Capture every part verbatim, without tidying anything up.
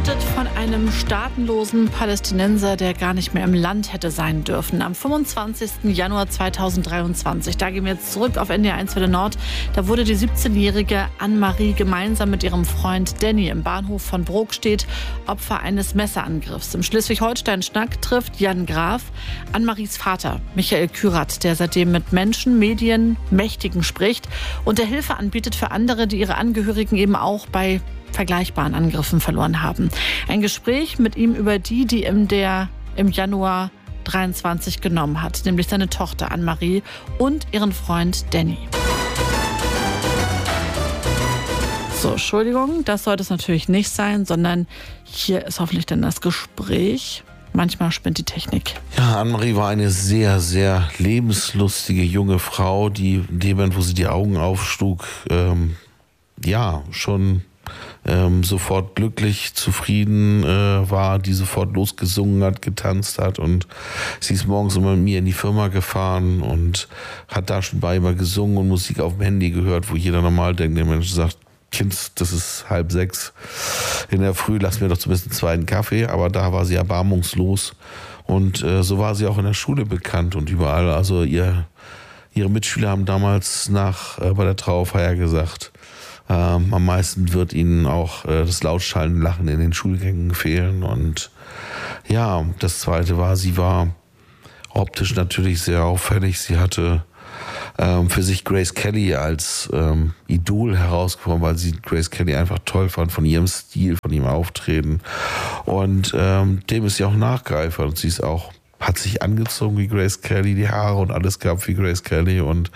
getötet von einem staatenlosen Palästinenser, der gar nicht mehr im Land hätte sein dürfen. Am fünfundzwanzigsten Januar zweitausenddreiundzwanzig, da gehen wir jetzt zurück auf N D R eins Welle Nord, da wurde die siebzehnjährige Annemarie gemeinsam mit ihrem Freund Danny im Bahnhof von Brokstedt Opfer eines Messerangriffs. Im Schleswig-Holstein-Schnack trifft Jan Graf Annemaries Vater, Michael Kürath, der seitdem mit Menschen, Medien, Mächtigen spricht und der Hilfe anbietet für andere, die ihre Angehörigen eben auch bei vergleichbaren Angriffen verloren haben. Ein Gespräch mit ihm über die, die ihm der im Januar dreiundzwanzig genommen hat, nämlich seine Tochter Annemarie und ihren Freund Danny. So, Entschuldigung, das sollte es natürlich nicht sein, sondern hier ist hoffentlich dann das Gespräch. Manchmal spinnt die Technik. Ja, Annemarie war eine sehr, sehr lebenslustige junge Frau, die in dem Moment, wo sie die Augen aufschlug, ähm, ja, schon ähm, sofort glücklich, zufrieden äh, war, die sofort losgesungen hat, getanzt hat, und sie ist morgens immer mit mir in die Firma gefahren und hat da schon bei immer gesungen und Musik auf dem Handy gehört, wo jeder normal denkt, der Mensch sagt, Kind, das ist halb sechs in der Früh, lass mir doch zumindest einen zweiten Kaffee, aber da war sie erbarmungslos und äh, so war sie auch in der Schule bekannt und überall, also ihr, ihre Mitschüler haben damals nach äh, bei der Trauerfeier gesagt, Ähm, am meisten wird ihnen auch äh, das lautschallende Lachen in den Schulgängen fehlen. Und ja, das Zweite war, sie war optisch natürlich sehr auffällig. Sie hatte ähm, für sich Grace Kelly als ähm, Idol herausgefunden, weil sie Grace Kelly einfach toll fand, von ihrem Stil, von ihrem Auftreten. Und ähm, dem ist sie auch nachgeeifert. Und sie ist auch, hat sich angezogen wie Grace Kelly, die Haare und alles gehabt wie Grace Kelly, und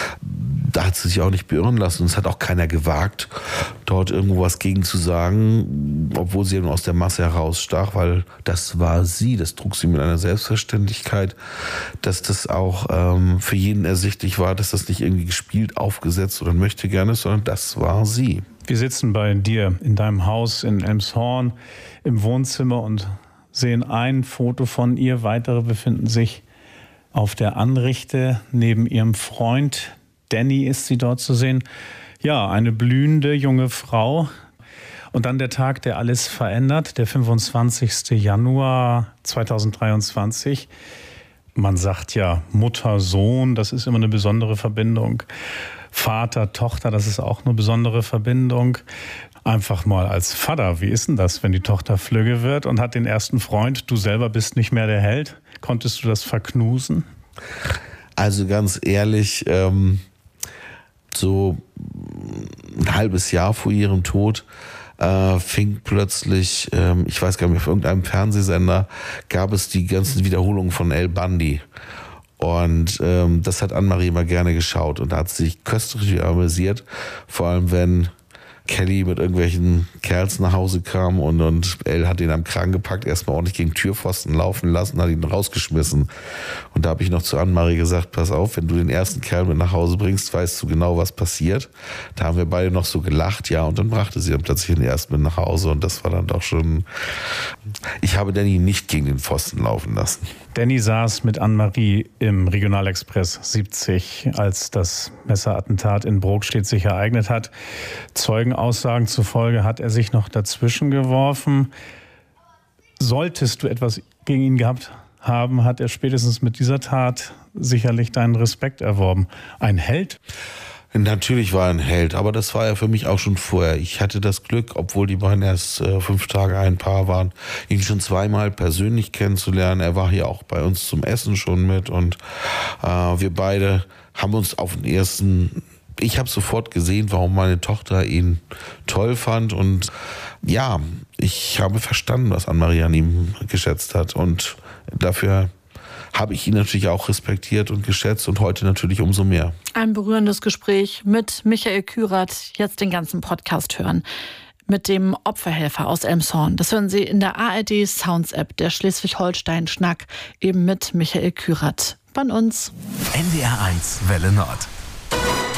da hat sie sich auch nicht beirren lassen. Und es hat auch keiner gewagt, dort irgendwo was gegen zu sagen, obwohl sie nur aus der Masse herausstach, weil das war sie, das trug sie mit einer Selbstverständlichkeit, dass das auch ähm, für jeden ersichtlich war, dass das nicht irgendwie gespielt, aufgesetzt oder möchte gerne ist, sondern das war sie. Wir sitzen bei dir in deinem Haus in Elmshorn im Wohnzimmer und sehen ein Foto von ihr. Weitere befinden sich auf der Anrichte. Neben ihrem Freund Danny ist sie dort zu sehen. Ja, eine blühende junge Frau. Und dann der Tag, der alles verändert, der fünfundzwanzigsten Januar zweitausenddreiundzwanzig. Man sagt ja Mutter, Sohn, das ist immer eine besondere Verbindung. Vater, Tochter, das ist auch eine besondere Verbindung. Einfach mal als Vater, wie ist denn das, wenn die Tochter flügge wird und hat den ersten Freund, du selber bist nicht mehr der Held? Konntest du das verknusen? Also ganz ehrlich, ähm, so ein halbes Jahr vor ihrem Tod äh, fing plötzlich, ähm, ich weiß gar nicht mehr, auf irgendeinem Fernsehsender gab es die ganzen Wiederholungen von El Bundy. Und ähm, das hat Annemarie immer gerne geschaut und da hat sie sich köstlich amüsiert, vor allem wenn Kelly mit irgendwelchen Kerls nach Hause kam und, und Elle hat ihn am Kragen gepackt, erstmal ordentlich gegen Türpfosten laufen lassen, hat ihn rausgeschmissen. Und da habe ich noch zu Annemarie gesagt, pass auf, wenn du den ersten Kerl mit nach Hause bringst, weißt du genau, was passiert. Da haben wir beide noch so gelacht, ja, und dann brachte sie dann plötzlich den ersten mit nach Hause und das war dann doch schon, ich habe Danny nicht gegen den Pfosten laufen lassen. Danny saß mit Annemarie im Regionalexpress siebzig, als das Messerattentat in Brokstedt sich ereignet hat. Zeugenaussagen zufolge hat er sich noch dazwischen geworfen. Solltest du etwas gegen ihn gehabt haben, hat er spätestens mit dieser Tat sicherlich deinen Respekt erworben. Ein Held? Natürlich war er ein Held, aber das war er für mich auch schon vorher. Ich hatte das Glück, obwohl die beiden erst äh, fünf Tage ein Paar waren, ihn schon zweimal persönlich kennenzulernen. Er war hier auch bei uns zum Essen schon mit und äh, wir beide haben uns auf den ersten, ich habe sofort gesehen, warum meine Tochter ihn toll fand und ja, ich habe verstanden, was Annemarie an ihm geschätzt hat und dafür habe ich ihn natürlich auch respektiert und geschätzt und heute natürlich umso mehr. Ein berührendes Gespräch mit Michael Kürath. Jetzt den ganzen Podcast hören. Mit dem Opferhelfer aus Elmshorn. Das hören Sie in der A R D Sounds App, der Schleswig-Holstein-Schnack, eben mit Michael Kürath. Von uns. N D R eins Welle Nord.